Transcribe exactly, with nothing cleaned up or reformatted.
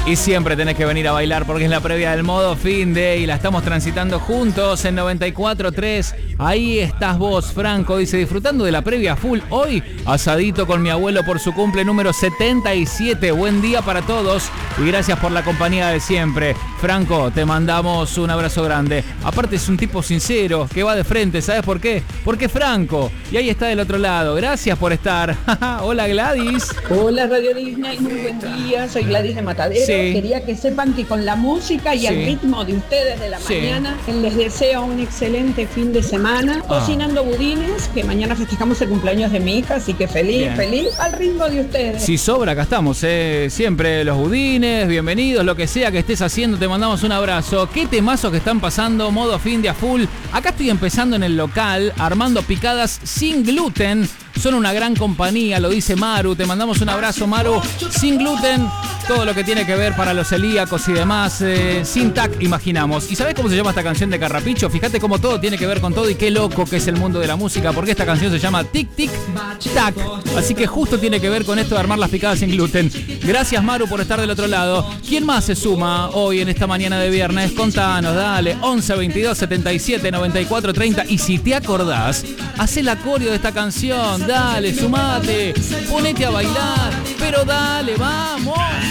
Y siempre tenés que venir a bailar porque es la previa del modo fin de y la estamos transitando juntos en noventa y cuatro tres. Ahí estás vos, Franco, dice, disfrutando de la previa full. Hoy, asadito con mi abuelo por su cumple número setenta y siete. Buen día para todos y gracias por la compañía de siempre. Franco, te mandamos un abrazo grande. Aparte es un tipo sincero, que va de frente, ¿sabes por qué? Porque Franco. Y ahí está del otro lado. Gracias por estar. Hola, Gladys. Hola, Radio Disney, muy buen día. Soy Gladys de Matadero. Sí. Quería que sepan que con la música y Sí. el ritmo de ustedes de la Sí. mañana, les deseo un excelente fin de semana. Ah. Cocinando budines, que mañana festejamos el cumpleaños de mi hija, así que feliz, Bien. feliz al ritmo de ustedes. Si sobra, acá estamos, ¿eh? Siempre los budines, bienvenidos, lo que sea que estés haciendo, te mandamos un abrazo. ¿Qué temazos que están pasando? Modo fin de a full. Acá estoy empezando en el local, armando picadas sin gluten. Son una gran compañía, lo dice Maru. Te mandamos un abrazo, Maru. Sin gluten, todo lo que tiene que ver para los celíacos y demás. Eh, sin tac, imaginamos. ¿Y sabés cómo se llama esta canción de Carrapicho? Fíjate cómo todo tiene que ver con todo y qué loco que es el mundo de la música. Porque esta canción se llama Tic Tic Tac. Así que justo tiene que ver con esto de armar las picadas sin gluten. Gracias, Maru, por estar del otro lado. ¿Quién más se suma hoy en esta mañana de viernes? Contanos, dale. once veintidós setenta y siete noventa y cuatro treinta. Y si te acordás, hacé el acorio de esta canción. Dale, sumate, ponete a bailar, pero dale, vamos.